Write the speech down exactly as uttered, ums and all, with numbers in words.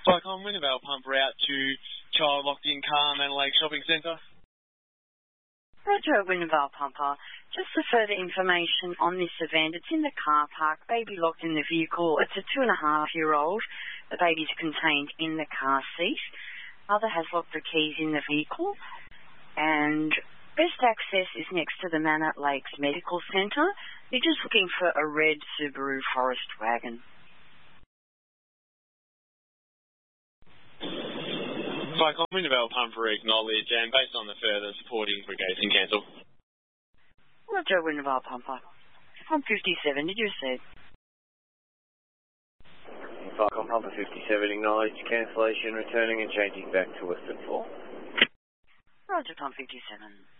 Cyclone Wintervale pump route to child locked in car, Manor Lake Shopping Centre. Roger, Wintervale pumper. Just for further information on this event, it's in the car park, baby locked in the vehicle. It's a two and a half year old. The baby's contained in the car seat. Mother has locked the keys in the vehicle. And best access is next to the Manor Lakes Medical Centre. You're just looking for a red Subaru Forest wagon. Cyclone Wintervale pump for acknowledge, and based on the further supporting brigades can cancel. Roger, Wintervale pumper. Pump fifty-seven, did you say? Cyclone pumper fifty-seven, acknowledge cancellation, returning and changing back to Western four. Roger, pump fifty-seven.